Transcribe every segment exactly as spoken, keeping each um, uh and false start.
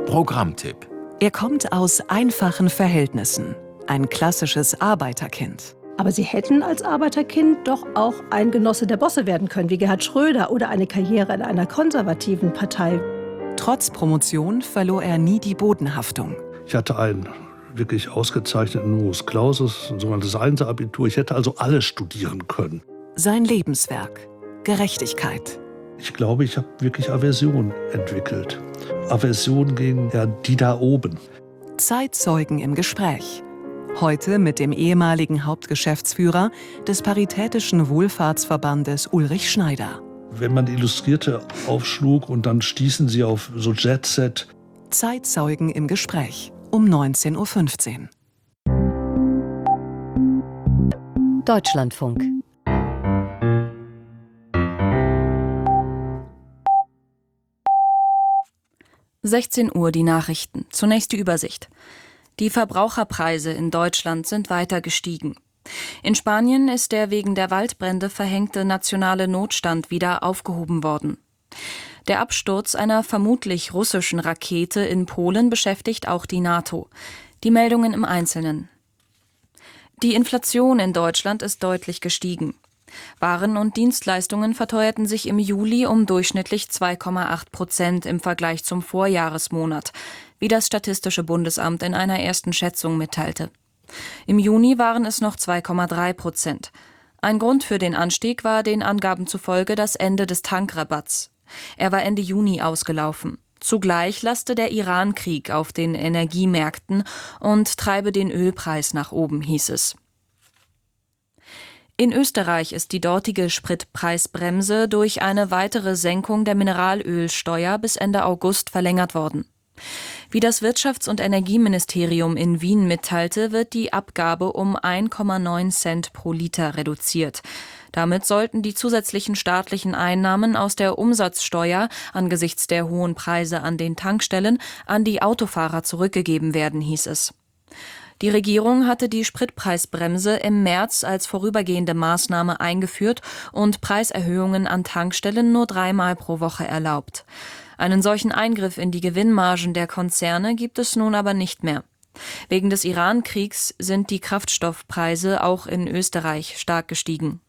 Programmtipp. Er kommt aus einfachen Verhältnissen. Ein klassisches Arbeiterkind. Aber sie hätten als Arbeiterkind doch auch ein Genosse der Bosse werden können, wie Gerhard Schröder, oder eine Karriere in einer konservativen Partei. Trotz Promotion verlor er nie die Bodenhaftung. Ich hatte einen wirklich ausgezeichneten Numerus Clausus, ein sogenanntes Einser-Abitur. Ich hätte also alles studieren können. Sein Lebenswerk: Gerechtigkeit. Ich glaube, ich habe wirklich Aversion entwickelt. Aversion gegen ja, die da oben. Zeitzeugen im Gespräch. Heute mit dem ehemaligen Hauptgeschäftsführer des Paritätischen Wohlfahrtsverbandes Ulrich Schneider. Wenn man Illustrierte aufschlug und dann stießen sie auf so Jet-Set. Zeitzeugen im Gespräch um neunzehn Uhr fünfzehn. Deutschlandfunk. sechzehn Uhr die Nachrichten. Zunächst die Übersicht. Die Verbraucherpreise in Deutschland sind weiter gestiegen. In Spanien ist der wegen der Waldbrände verhängte nationale Notstand wieder aufgehoben worden. Der Absturz einer vermutlich russischen Rakete in Polen beschäftigt auch die NATO. Die Meldungen im Einzelnen. Die Inflation in Deutschland ist deutlich gestiegen. Waren und Dienstleistungen verteuerten sich im Juli um durchschnittlich zwei Komma acht Prozent im Vergleich zum Vorjahresmonat, wie das Statistische Bundesamt in einer ersten Schätzung mitteilte. Im Juni waren es noch zwei Komma drei Prozent. Ein Grund für den Anstieg war den Angaben zufolge das Ende des Tankrabatts. Er war Ende Juni ausgelaufen. Zugleich laste der Iran-Krieg auf den Energiemärkten und treibe den Ölpreis nach oben, hieß es. In Österreich ist die dortige Spritpreisbremse durch eine weitere Senkung der Mineralölsteuer bis Ende August verlängert worden. Wie das Wirtschafts- und Energieministerium in Wien mitteilte, wird die Abgabe um ein Komma neun Cent pro Liter reduziert. Damit sollten die zusätzlichen staatlichen Einnahmen aus der Umsatzsteuer angesichts der hohen Preise an den Tankstellen an die Autofahrer zurückgegeben werden, hieß es. Die Regierung hatte die Spritpreisbremse im März als vorübergehende Maßnahme eingeführt und Preiserhöhungen an Tankstellen nur dreimal pro Woche erlaubt. Einen solchen Eingriff in die Gewinnmargen der Konzerne gibt es nun aber nicht mehr. Wegen des Iran-Kriegs sind die Kraftstoffpreise auch in Österreich stark gestiegen.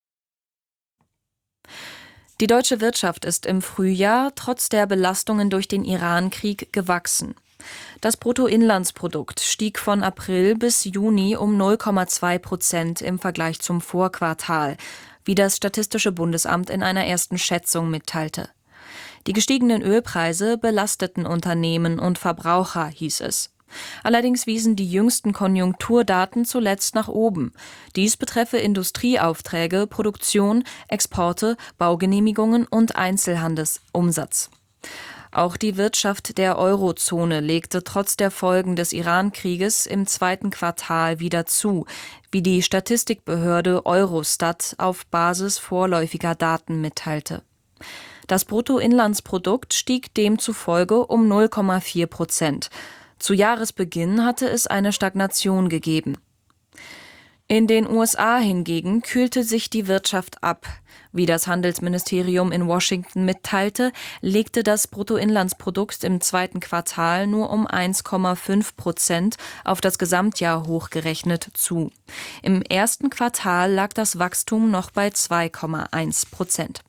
Die deutsche Wirtschaft ist im Frühjahr trotz der Belastungen durch den Iran-Krieg gewachsen. Das Bruttoinlandsprodukt stieg von April bis Juni um null Komma zwei Prozent im Vergleich zum Vorquartal, wie das Statistische Bundesamt in einer ersten Schätzung mitteilte. Die gestiegenen Ölpreise belasteten Unternehmen und Verbraucher, hieß es. Allerdings wiesen die jüngsten Konjunkturdaten zuletzt nach oben. Dies betreffe Industrieaufträge, Produktion, Exporte, Baugenehmigungen und Einzelhandelsumsatz. Auch die Wirtschaft der Eurozone legte trotz der Folgen des Iran-Krieges im zweiten Quartal wieder zu, wie die Statistikbehörde Eurostat auf Basis vorläufiger Daten mitteilte. Das Bruttoinlandsprodukt stieg demzufolge um null Komma vier Prozent. Zu Jahresbeginn hatte es eine Stagnation gegeben. In den U S A hingegen kühlte sich die Wirtschaft ab. Wie das Handelsministerium in Washington mitteilte, legte das Bruttoinlandsprodukt im zweiten Quartal nur um eins Komma fünf Prozent auf das Gesamtjahr hochgerechnet zu. Im ersten Quartal lag das Wachstum noch bei zwei Komma eins Prozent.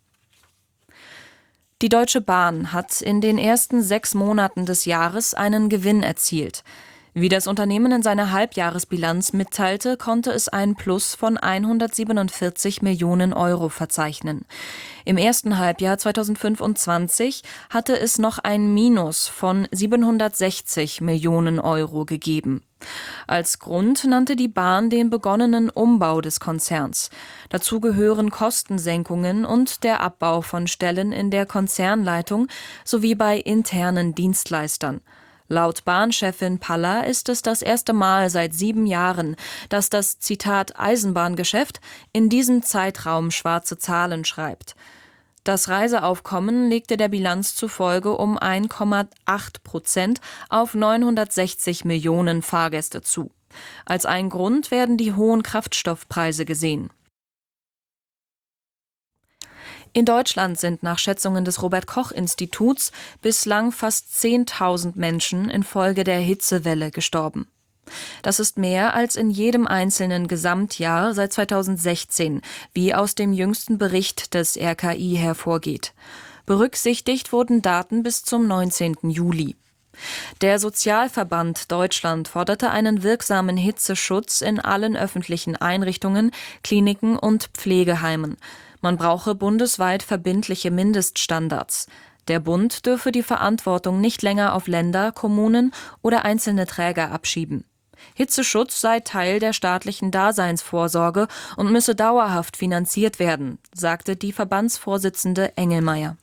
Die Deutsche Bahn hat in den ersten sechs Monaten des Jahres einen Gewinn erzielt. Wie das Unternehmen in seiner Halbjahresbilanz mitteilte, konnte es ein Plus von hundertsiebenundvierzig Millionen Euro verzeichnen. Im ersten Halbjahr zweitausendfünfundzwanzig hatte es noch ein Minus von siebenhundertsechzig Millionen Euro gegeben. Als Grund nannte die Bahn den begonnenen Umbau des Konzerns. Dazu gehören Kostensenkungen und der Abbau von Stellen in der Konzernleitung sowie bei internen Dienstleistern. Laut Bahnchefin Paller ist es das erste Mal seit sieben Jahren, dass das, Zitat, Eisenbahngeschäft in diesem Zeitraum schwarze Zahlen schreibt. Das Reiseaufkommen legte der Bilanz zufolge um ein Komma acht Prozent auf neunhundertsechzig Millionen Fahrgäste zu. Als ein Grund werden die hohen Kraftstoffpreise gesehen. In Deutschland sind nach Schätzungen des Robert-Koch-Instituts bislang fast zehntausend Menschen infolge der Hitzewelle gestorben. Das ist mehr als in jedem einzelnen Gesamtjahr seit zweitausendsechzehn, wie aus dem jüngsten Bericht des R K I hervorgeht. Berücksichtigt wurden Daten bis zum neunzehnten Juli. Der Sozialverband Deutschland forderte einen wirksamen Hitzeschutz in allen öffentlichen Einrichtungen, Kliniken und Pflegeheimen. Man brauche bundesweit verbindliche Mindeststandards. Der Bund dürfe die Verantwortung nicht länger auf Länder, Kommunen oder einzelne Träger abschieben. Hitzeschutz sei Teil der staatlichen Daseinsvorsorge und müsse dauerhaft finanziert werden, sagte die Verbandsvorsitzende Engelmeier.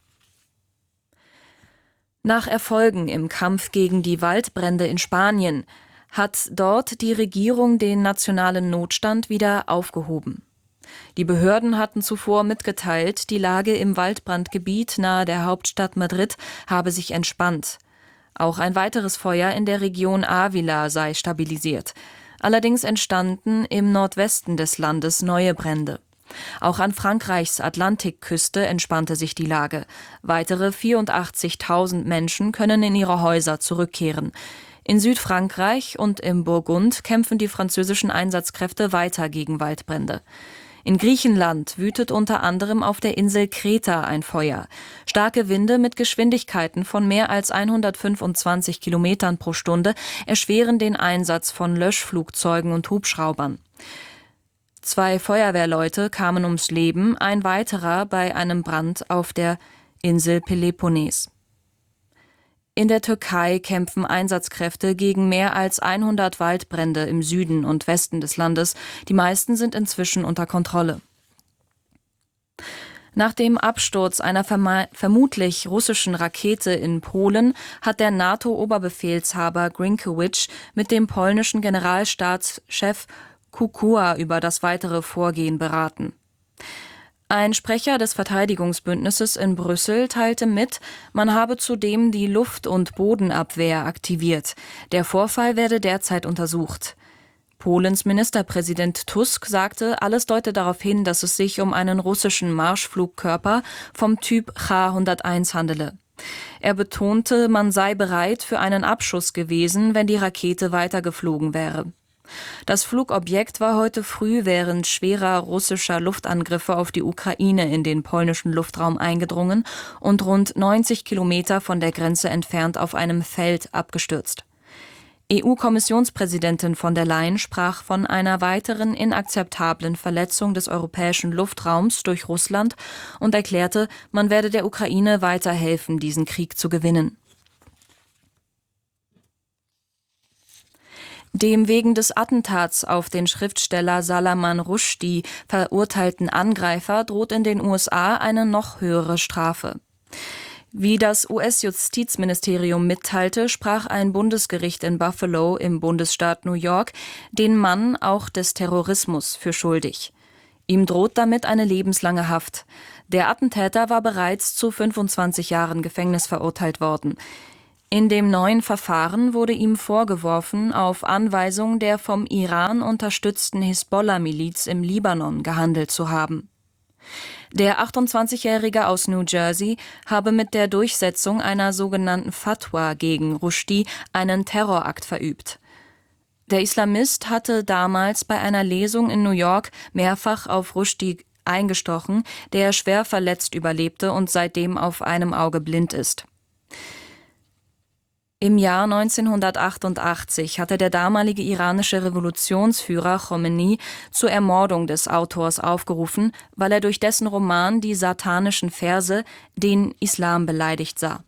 Nach Erfolgen im Kampf gegen die Waldbrände in Spanien hat dort die Regierung den nationalen Notstand wieder aufgehoben. Die Behörden hatten zuvor mitgeteilt, die Lage im Waldbrandgebiet nahe der Hauptstadt Madrid habe sich entspannt. Auch ein weiteres Feuer in der Region Ávila sei stabilisiert. Allerdings entstanden im Nordwesten des Landes neue Brände. Auch an Frankreichs Atlantikküste entspannte sich die Lage. Weitere vierundachtzigtausend Menschen können in ihre Häuser zurückkehren. In Südfrankreich und im Burgund kämpfen die französischen Einsatzkräfte weiter gegen Waldbrände. In Griechenland wütet unter anderem auf der Insel Kreta ein Feuer. Starke Winde mit Geschwindigkeiten von mehr als hundertfünfundzwanzig Kilometern pro Stunde erschweren den Einsatz von Löschflugzeugen und Hubschraubern. Zwei Feuerwehrleute kamen ums Leben, ein weiterer bei einem Brand auf der Insel Peloponnes. In der Türkei kämpfen Einsatzkräfte gegen mehr als hundert Waldbrände im Süden und Westen des Landes. Die meisten sind inzwischen unter Kontrolle. Nach dem Absturz einer verme- vermutlich russischen Rakete in Polen hat der NATO-Oberbefehlshaber Grynkewicz mit dem polnischen Generalstabschef Kukua über das weitere Vorgehen beraten. Ein Sprecher des Verteidigungsbündnisses in Brüssel teilte mit, man habe zudem die Luft- und Bodenabwehr aktiviert. Der Vorfall werde derzeit untersucht. Polens Ministerpräsident Tusk sagte, alles deute darauf hin, dass es sich um einen russischen Marschflugkörper vom Typ Cha hunderteins handele. Er betonte, man sei bereit für einen Abschuss gewesen, wenn die Rakete weitergeflogen wäre. Das Flugobjekt war heute früh während schwerer russischer Luftangriffe auf die Ukraine in den polnischen Luftraum eingedrungen und rund neunzig Kilometer von der Grenze entfernt auf einem Feld abgestürzt. E U-Kommissionspräsidentin von der Leyen sprach von einer weiteren inakzeptablen Verletzung des europäischen Luftraums durch Russland und erklärte, man werde der Ukraine weiterhelfen, diesen Krieg zu gewinnen. Dem wegen des Attentats auf den Schriftsteller Salman Rushdie verurteilten Angreifer droht in den U S A eine noch höhere Strafe. Wie das U S-Justizministerium mitteilte, sprach ein Bundesgericht in Buffalo im Bundesstaat New York den Mann auch des Terrorismus für schuldig. Ihm droht damit eine lebenslange Haft. Der Attentäter war bereits zu fünfundzwanzig Jahren Gefängnis verurteilt worden. In dem neuen Verfahren wurde ihm vorgeworfen, auf Anweisung der vom Iran unterstützten Hisbollah-Miliz im Libanon gehandelt zu haben. Der achtundzwanzigjährige aus New Jersey habe mit der Durchsetzung einer sogenannten Fatwa gegen Rushdie einen Terrorakt verübt. Der Islamist hatte damals bei einer Lesung in New York mehrfach auf Rushdie eingestochen, der schwer verletzt überlebte und seitdem auf einem Auge blind ist. Im Jahr neunzehnhundertachtundachtzig hatte der damalige iranische Revolutionsführer Khomeini zur Ermordung des Autors aufgerufen, weil er durch dessen Roman die satanischen Verse den Islam beleidigt sah.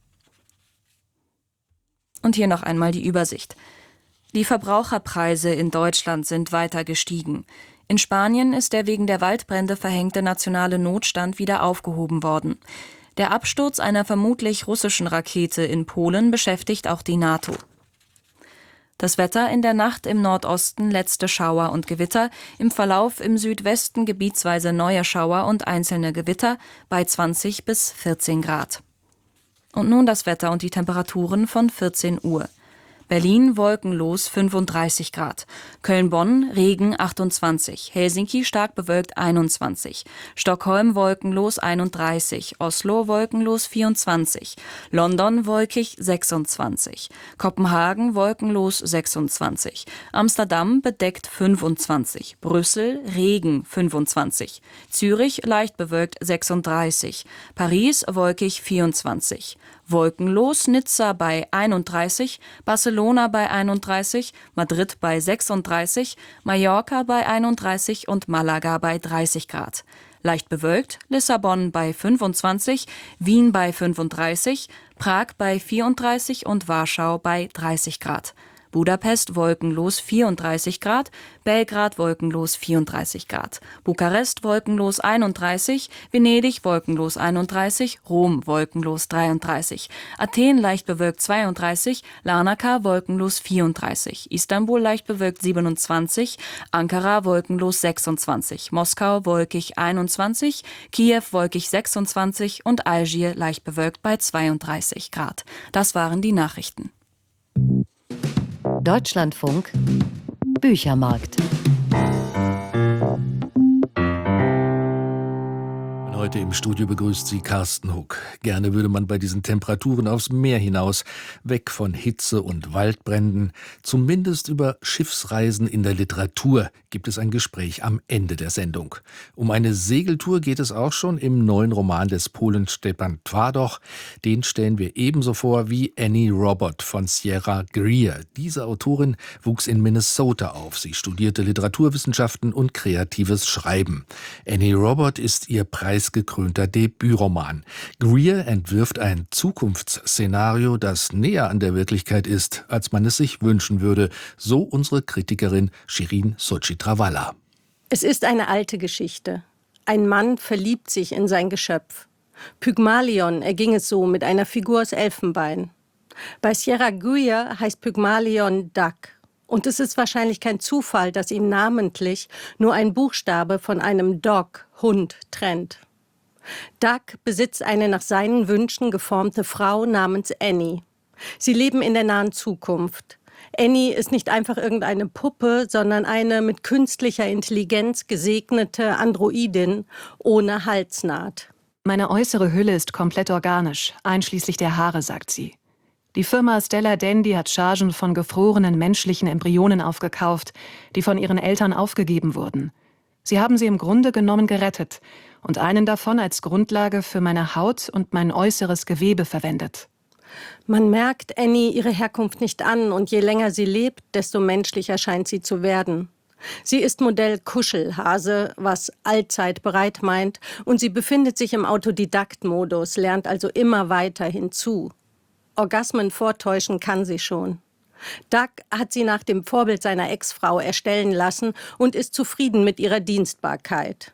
Und hier noch einmal die Übersicht. Die Verbraucherpreise in Deutschland sind weiter gestiegen. In Spanien ist der wegen der Waldbrände verhängte nationale Notstand wieder aufgehoben worden. Der Absturz einer vermutlich russischen Rakete in Polen beschäftigt auch die NATO. Das Wetter in der Nacht im Nordosten letzte Schauer und Gewitter, im Verlauf im Südwesten gebietsweise neue Schauer und einzelne Gewitter bei zwanzig bis vierzehn Grad. Und nun das Wetter und die Temperaturen von vierzehn Uhr. Berlin wolkenlos fünfunddreißig Grad. Köln-Bonn Regen achtundzwanzig. Helsinki stark bewölkt einundzwanzig. Stockholm wolkenlos einunddreißig. Oslo wolkenlos vierundzwanzig. London wolkig sechsundzwanzig. Kopenhagen wolkenlos sechsundzwanzig. Amsterdam bedeckt fünfundzwanzig. Brüssel Regen fünfundzwanzig. Zürich leicht bewölkt sechsunddreißig. Paris wolkig vierundzwanzig. Wolkenlos Nizza bei einunddreißig, Barcelona bei einunddreißig, Madrid bei sechsunddreißig, Mallorca bei einunddreißig und Malaga bei dreißig Grad. Leicht bewölkt Lissabon bei fünfundzwanzig, Wien bei fünfunddreißig, Prag bei vierunddreißig und Warschau bei dreißig Grad. Budapest wolkenlos vierunddreißig Grad, Belgrad wolkenlos vierunddreißig Grad, Bukarest wolkenlos einunddreißig, Venedig wolkenlos einunddreißig, Rom wolkenlos dreiunddreißig, Athen leicht bewölkt zweiunddreißig, Larnaca wolkenlos vierunddreißig, Istanbul leicht bewölkt siebenundzwanzig, Ankara wolkenlos sechsundzwanzig, Moskau wolkig einundzwanzig, Kiew wolkig sechsundzwanzig und Algier leicht bewölkt bei zweiunddreißig Grad. Das waren die Nachrichten. Deutschlandfunk Büchermarkt. Heute im Studio begrüßt Sie Carsten Huck. Gerne würde man bei diesen Temperaturen aufs Meer hinaus, weg von Hitze und Waldbränden. Zumindest über Schiffsreisen in der Literatur gibt es ein Gespräch am Ende der Sendung. Um eine Segeltour geht es auch schon im neuen Roman des Polen Stepan Twardoch. Den stellen wir ebenso vor wie Annie Robot von Sierra Greer. Diese Autorin wuchs in Minnesota auf. Sie studierte Literaturwissenschaften und kreatives Schreiben. Annie Robot ist ihr preisgekrönter Debütroman. Greer entwirft ein Zukunftsszenario, das näher an der Wirklichkeit ist, als man es sich wünschen würde, so unsere Kritikerin Shirin Sochitrawala. Es ist eine alte Geschichte. Ein Mann verliebt sich in sein Geschöpf. Pygmalion erging es so mit einer Figur aus Elfenbein. Bei Sierra Greer heißt Pygmalion Duck. Und es ist wahrscheinlich kein Zufall, dass ihn namentlich nur ein Buchstabe von einem Dog, Hund, trennt. Duck besitzt eine nach seinen Wünschen geformte Frau namens Annie. Sie leben in der nahen Zukunft. Annie ist nicht einfach irgendeine Puppe, sondern eine mit künstlicher Intelligenz gesegnete Androidin ohne Halsnaht. Meine äußere Hülle ist komplett organisch, einschließlich der Haare, sagt sie. Die Firma Stella Dandy hat Chargen von gefrorenen menschlichen Embryonen aufgekauft, die von ihren Eltern aufgegeben wurden. Sie haben sie im Grunde genommen gerettet und einen davon als Grundlage für meine Haut und mein äußeres Gewebe verwendet. Man merkt Annie ihre Herkunft nicht an und je länger sie lebt, desto menschlicher scheint sie zu werden. Sie ist Modell Kuschelhase, was allzeit bereit meint, und sie befindet sich im Autodidakt-Modus, lernt also immer weiter hinzu. Orgasmen vortäuschen kann sie schon. Duck hat sie nach dem Vorbild seiner Ex-Frau erstellen lassen und ist zufrieden mit ihrer Dienstbarkeit.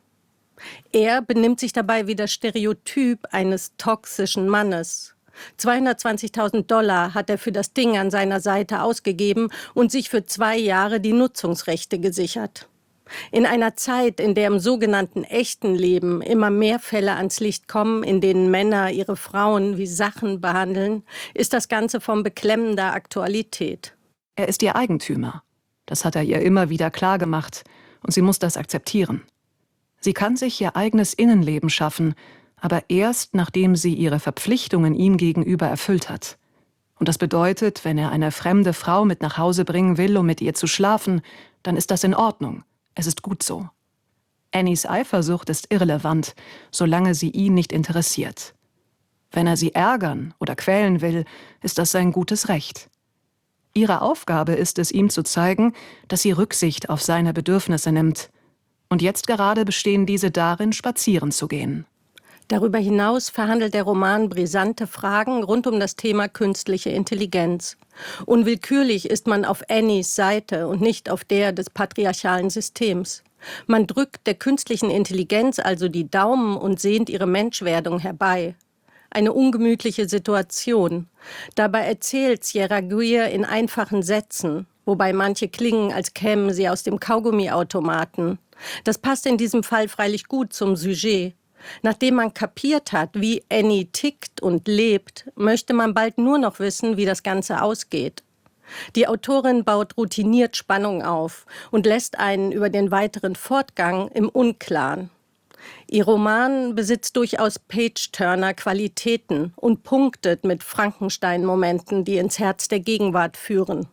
Er benimmt sich dabei wie das Stereotyp eines toxischen Mannes. zweihundertzwanzigtausend Dollar hat er für das Ding an seiner Seite ausgegeben und sich für zwei Jahre die Nutzungsrechte gesichert. In einer Zeit, in der im sogenannten echten Leben immer mehr Fälle ans Licht kommen, in denen Männer ihre Frauen wie Sachen behandeln, ist das Ganze von beklemmender Aktualität. Er ist ihr Eigentümer. Das hat er ihr immer wieder klargemacht und sie muss das akzeptieren. Sie kann sich ihr eigenes Innenleben schaffen, aber erst, nachdem sie ihre Verpflichtungen ihm gegenüber erfüllt hat. Und das bedeutet, wenn er eine fremde Frau mit nach Hause bringen will, um mit ihr zu schlafen, dann ist das in Ordnung. Es ist gut so. Annies Eifersucht ist irrelevant, solange sie ihn nicht interessiert. Wenn er sie ärgern oder quälen will, ist das sein gutes Recht. Ihre Aufgabe ist es, ihm zu zeigen, dass sie Rücksicht auf seine Bedürfnisse nimmt. Und jetzt gerade bestehen diese darin, spazieren zu gehen. Darüber hinaus verhandelt der Roman brisante Fragen rund um das Thema künstliche Intelligenz. Unwillkürlich ist man auf Annies Seite und nicht auf der des patriarchalen Systems. Man drückt der künstlichen Intelligenz also die Daumen und sehnt ihre Menschwerdung herbei. Eine ungemütliche Situation. Dabei erzählt Sierra Greer in einfachen Sätzen, wobei manche klingen, als kämen sie aus dem Kaugummiautomaten. Das passt in diesem Fall freilich gut zum Sujet. Nachdem man kapiert hat, wie Annie tickt und lebt, möchte man bald nur noch wissen, wie das Ganze ausgeht. Die Autorin baut routiniert Spannung auf und lässt einen über den weiteren Fortgang im Unklaren. Ihr Roman besitzt durchaus Page-Turner-Qualitäten und punktet mit Frankenstein-Momenten, die ins Herz der Gegenwart führen.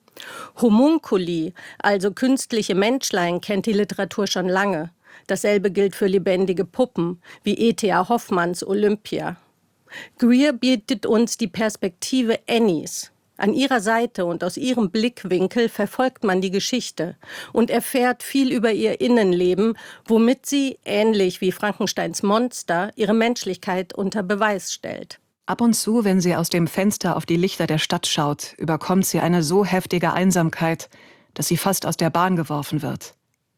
Homunculi, also künstliche Menschlein, kennt die Literatur schon lange. Dasselbe gilt für lebendige Puppen, wie E T A Hoffmanns Olympia. Greer bietet uns die Perspektive Annies. An ihrer Seite und aus ihrem Blickwinkel verfolgt man die Geschichte und erfährt viel über ihr Innenleben, womit sie, ähnlich wie Frankensteins Monster, ihre Menschlichkeit unter Beweis stellt. Ab und zu, wenn sie aus dem Fenster auf die Lichter der Stadt schaut, überkommt sie eine so heftige Einsamkeit, dass sie fast aus der Bahn geworfen wird.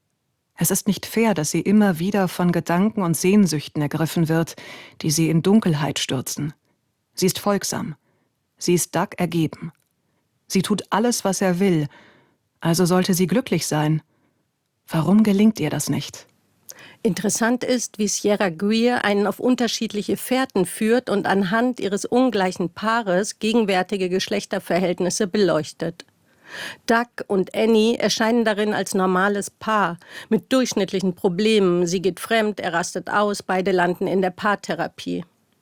Es ist nicht fair, dass sie immer wieder von Gedanken und Sehnsüchten ergriffen wird, die sie in Dunkelheit stürzen. Sie ist folgsam. Sie ist Doug ergeben. Sie tut alles, was er will, also sollte sie glücklich sein. Warum gelingt ihr das nicht? Interessant ist, wie Sierra Greer einen auf unterschiedliche Fährten führt und anhand ihres ungleichen Paares gegenwärtige Geschlechterverhältnisse beleuchtet. Doug und Annie erscheinen darin als normales Paar mit durchschnittlichen Problemen. Sie geht fremd, er rastet aus, beide landen in der Paartherapie.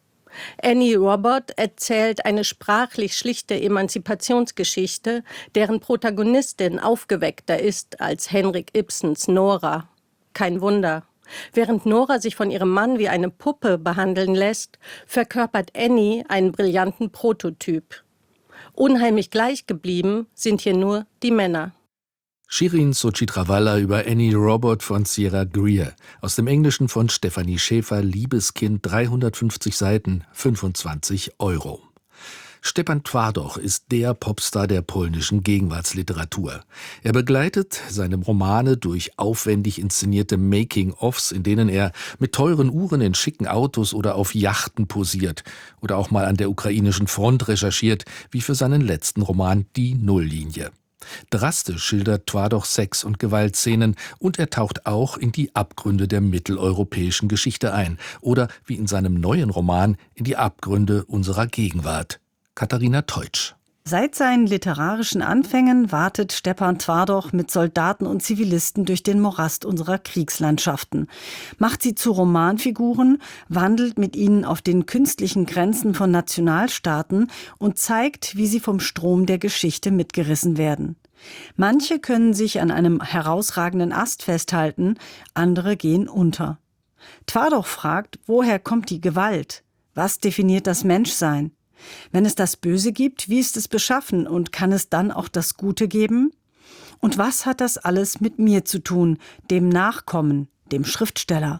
Annie Robert erzählt eine sprachlich schlichte Emanzipationsgeschichte, deren Protagonistin aufgeweckter ist als Henrik Ibsens Nora. Kein Wunder. Während Nora sich von ihrem Mann wie eine Puppe behandeln lässt, verkörpert Annie einen brillanten Prototyp. Unheimlich gleich geblieben sind hier nur die Männer. Shirin Sochitrawala über Annie Robert von Sierra Greer. Aus dem Englischen von Stefanie Schäfer, Liebeskind, dreihundertfünfzig Seiten, fünfundzwanzig Euro. Stepan Twardoch ist der Popstar der polnischen Gegenwartsliteratur. Er begleitet seine Romane durch aufwendig inszenierte Making-ofs, in denen er mit teuren Uhren in schicken Autos oder auf Yachten posiert oder auch mal an der ukrainischen Front recherchiert, wie für seinen letzten Roman Die Nulllinie. Drastisch schildert Twardoch Sex- und Gewaltszenen und er taucht auch in die Abgründe der mitteleuropäischen Geschichte ein oder, wie in seinem neuen Roman, in die Abgründe unserer Gegenwart. Katharina Teutsch. Seit seinen literarischen Anfängen wartet Stepan Twardoch mit Soldaten und Zivilisten durch den Morast unserer Kriegslandschaften, macht sie zu Romanfiguren, wandelt mit ihnen auf den künstlichen Grenzen von Nationalstaaten und zeigt, wie sie vom Strom der Geschichte mitgerissen werden. Manche können sich an einem herausragenden Ast festhalten, andere gehen unter. Twardoch fragt, woher kommt die Gewalt? Was definiert das Menschsein? Wenn es das Böse gibt, wie ist es beschaffen und kann es dann auch das Gute geben? Und was hat das alles mit mir zu tun, dem Nachkommen, dem Schriftsteller?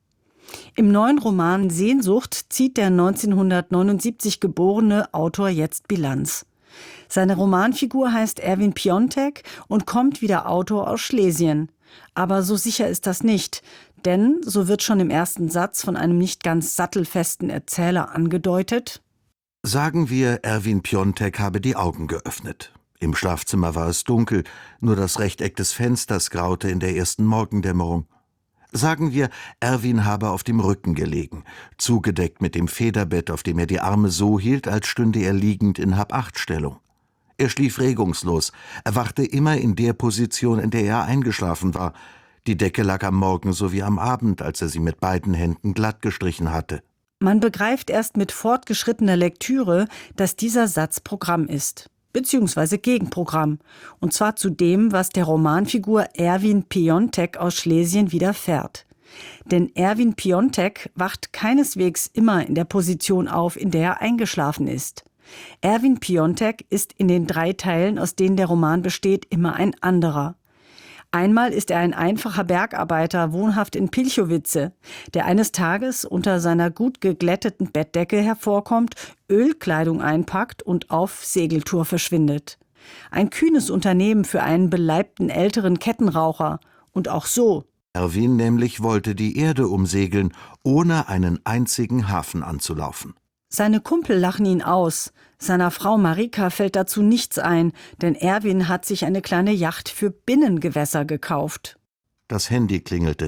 Im neuen Roman Sehnsucht zieht der neunzehnhundertneunundsiebzig geborene Autor jetzt Bilanz. Seine Romanfigur heißt Erwin Piontek und kommt wie der Autor aus Schlesien. Aber so sicher ist das nicht, denn, so wird schon im ersten Satz von einem nicht ganz sattelfesten Erzähler angedeutet: Sagen wir, Erwin Piontek habe die Augen geöffnet. Im Schlafzimmer war es dunkel, nur das Rechteck des Fensters graute in der ersten Morgendämmerung. Sagen wir, Erwin habe auf dem Rücken gelegen, zugedeckt mit dem Federbett, auf dem er die Arme so hielt, als stünde er liegend in Hab-Acht-Stellung. Er schlief regungslos, erwachte immer in der Position, in der er eingeschlafen war. Die Decke lag am Morgen sowie am Abend, als er sie mit beiden Händen glatt gestrichen hatte. Man begreift erst mit fortgeschrittener Lektüre, dass dieser Satz Programm ist, beziehungsweise Gegenprogramm, und zwar zu dem, was der Romanfigur Erwin Piontek aus Schlesien widerfährt. Denn Erwin Piontek wacht keineswegs immer in der Position auf, in der er eingeschlafen ist. Erwin Piontek ist in den drei Teilen, aus denen der Roman besteht, immer ein anderer. Einmal ist er ein einfacher Bergarbeiter, wohnhaft in Pilchowice, der eines Tages unter seiner gut geglätteten Bettdecke hervorkommt, Ölkleidung einpackt und auf Segeltour verschwindet. Ein kühnes Unternehmen für einen beleibten älteren Kettenraucher. Und auch so. Erwin nämlich wollte die Erde umsegeln, ohne einen einzigen Hafen anzulaufen. Seine Kumpel lachen ihn aus. Seiner Frau Marika fällt dazu nichts ein, denn Erwin hat sich eine kleine Yacht für Binnengewässer gekauft. Das Handy klingelte.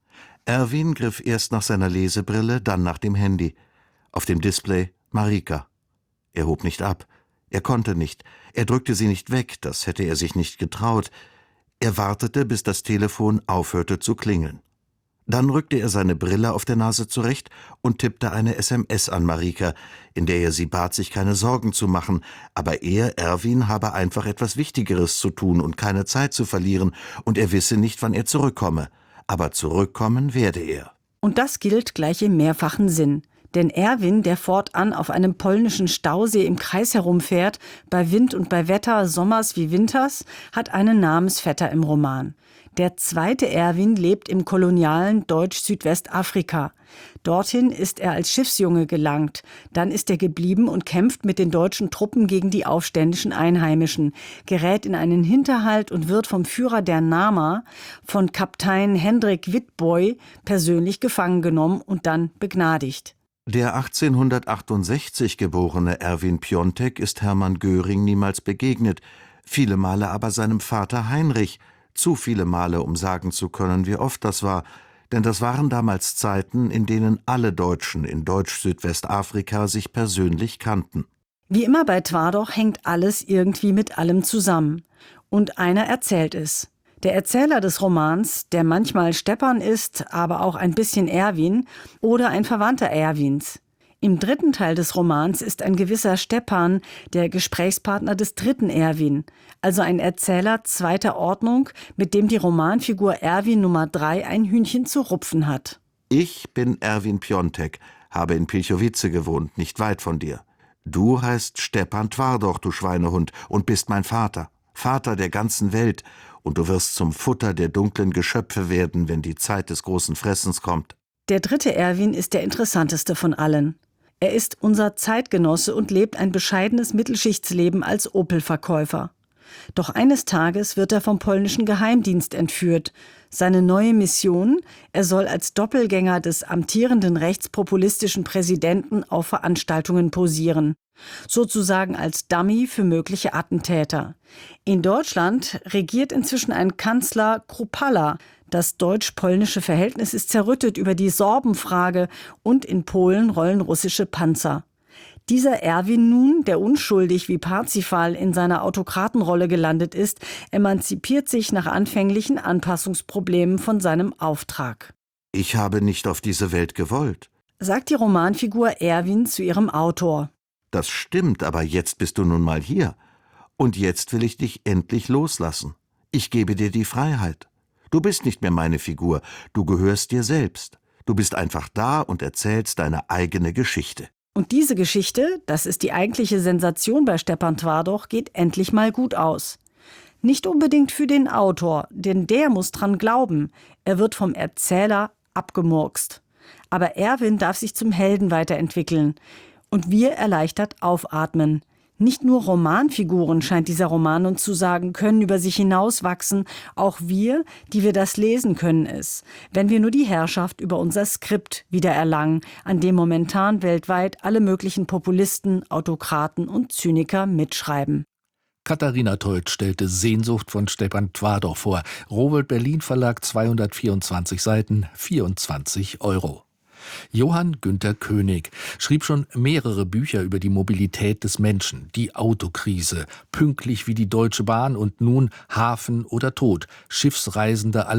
Erwin griff erst nach seiner Lesebrille, dann nach dem Handy. Auf dem Display Marika. Er hob nicht ab. Er konnte nicht. Er drückte sie nicht weg, das hätte er sich nicht getraut. Er wartete, bis das Telefon aufhörte zu klingeln. Dann rückte er seine Brille auf der Nase zurecht und tippte eine S M S an Marika, in der er sie bat, sich keine Sorgen zu machen, aber er, Erwin, habe einfach etwas Wichtigeres zu tun und keine Zeit zu verlieren, und er wisse nicht, wann er zurückkomme. Aber zurückkommen werde er. Und das gilt gleich im mehrfachen Sinn. Denn Erwin, der fortan auf einem polnischen Stausee im Kreis herumfährt, bei Wind und bei Wetter, sommers wie winters, hat einen Namensvetter im Roman. Der zweite Erwin lebt im kolonialen Deutsch-Südwestafrika. Dorthin ist er als Schiffsjunge gelangt. Dann ist er geblieben und kämpft mit den deutschen Truppen gegen die aufständischen Einheimischen, gerät in einen Hinterhalt und wird vom Führer der Nama, von Kaptein Hendrik Witbooi, persönlich gefangen genommen und dann begnadigt. Der achtzehnhundertachtundsechzig geborene Erwin Piontek ist Hermann Göring niemals begegnet, viele Male aber seinem Vater Heinrich, zu viele Male, um sagen zu können, wie oft das war, denn das waren damals Zeiten, in denen alle Deutschen in Deutsch-Südwestafrika sich persönlich kannten. Wie immer bei Twardoch hängt alles irgendwie mit allem zusammen. Und einer erzählt es. Der Erzähler des Romans, der manchmal Stepan ist, aber auch ein bisschen Erwin oder ein Verwandter Erwins. Im dritten Teil des Romans ist ein gewisser Stepan der Gesprächspartner des dritten Erwin, also ein Erzähler zweiter Ordnung, mit dem die Romanfigur Erwin Nummer drei ein Hühnchen zu rupfen hat. Ich bin Erwin Piontek, habe in Pilchowice gewohnt, nicht weit von dir. Du heißt Stepan Twardoch, du Schweinehund, und bist mein Vater, Vater der ganzen Welt, und du wirst zum Futter der dunklen Geschöpfe werden, wenn die Zeit des großen Fressens kommt. Der dritte Erwin ist der interessanteste von allen. Er ist unser Zeitgenosse und lebt ein bescheidenes Mittelschichtsleben als Opel-Verkäufer. Doch eines Tages wird er vom polnischen Geheimdienst entführt. Seine neue Mission: Er soll als Doppelgänger des amtierenden rechtspopulistischen Präsidenten auf Veranstaltungen posieren. Sozusagen als Dummy für mögliche Attentäter. In Deutschland regiert inzwischen ein Kanzler Kruppalla. Das deutsch-polnische Verhältnis ist zerrüttet über die Sorbenfrage und in Polen rollen russische Panzer. Dieser Erwin nun, der unschuldig wie Parzifal in seiner Autokratenrolle gelandet ist, emanzipiert sich nach anfänglichen Anpassungsproblemen von seinem Auftrag. Ich habe nicht auf diese Welt gewollt, sagt die Romanfigur Erwin zu ihrem Autor. Das stimmt, aber jetzt bist du nun mal hier. Und jetzt will ich dich endlich loslassen. Ich gebe dir die Freiheit. Du bist nicht mehr meine Figur, du gehörst dir selbst. Du bist einfach da und erzählst deine eigene Geschichte. Und diese Geschichte, das ist die eigentliche Sensation bei Stepan Twardoch, geht endlich mal gut aus. Nicht unbedingt für den Autor, denn der muss dran glauben. Er wird vom Erzähler abgemurkst. Aber Erwin darf sich zum Helden weiterentwickeln. Und wir erleichtert aufatmen. Nicht nur Romanfiguren, scheint dieser Roman uns zu sagen, können über sich hinauswachsen. Auch wir, die wir das lesen, können es, wenn wir nur die Herrschaft über unser Skript wieder erlangen, an dem momentan weltweit alle möglichen Populisten, Autokraten und Zyniker mitschreiben. Katharina Teutsch stellte Sehnsucht von Stepan Twardoch vor. Rowohlt Berlin Verlag, zweihundertvierundzwanzig Seiten, vierundzwanzig Euro. Johann Günther König schrieb schon mehrere Bücher über die Mobilität des Menschen, die Autokrise, pünktlich wie die Deutsche Bahn und nun Hafen oder Tod, Schiffsreisende aller